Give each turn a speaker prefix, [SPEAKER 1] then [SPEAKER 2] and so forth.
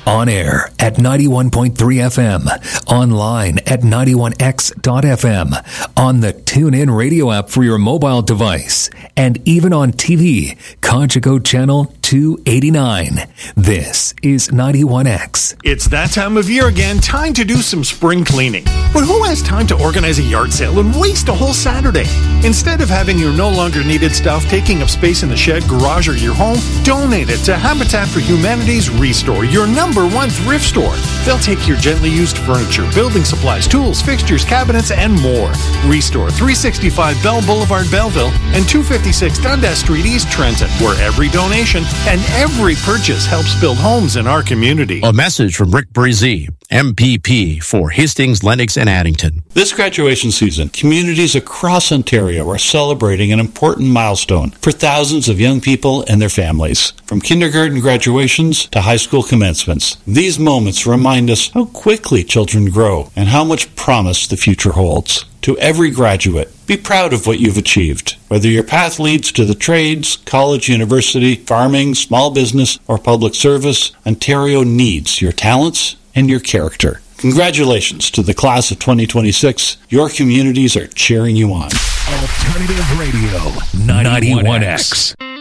[SPEAKER 1] On air at 91.3 FM, online at 91x.fm, on the TuneIn radio app for your mobile device, and even on TV, Conchico Channel 289. This is 91X.
[SPEAKER 2] It's that time of year again, time to do some spring cleaning. But who has time to organize a yard sale and waste a whole Saturday? Instead of having your no longer needed stuff taking up space in the shed, garage, or your home, donate it to Habitat for Humanity's Restore, your #1 thrift store. They'll take your gently used furniture, building supplies, tools, fixtures, cabinets, and more. Restore, 365 Bell Boulevard, Belleville, and 256 Dundas Street, East Trenton, where every donation and every purchase helps build homes in our community.
[SPEAKER 3] A message from Rick Brizee, MPP for Hastings, Lennox, and Addington.
[SPEAKER 4] This graduation season, communities across Ontario are celebrating an important milestone for thousands of young people and their families. From kindergarten graduations to high school commencements, these moments remind us how quickly children grow and how much promise the future holds. To every graduate, be proud of what you've achieved. Whether your path leads to the trades, college, university, farming, small business, or public service, Ontario needs your talents and your character. Congratulations to the class of 2026. Your communities are cheering you on.
[SPEAKER 1] Alternative Radio, 91X.